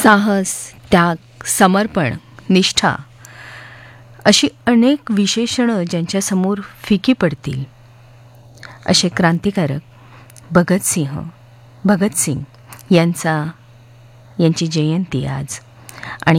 साहस, त्याग, समर्पण, निष्ठा अशी अनेक विशेषणं ज्यांच्यासमोर फिकी पडतील असे क्रांतिकारक भगतसिंग यांची जयंती आज. आणि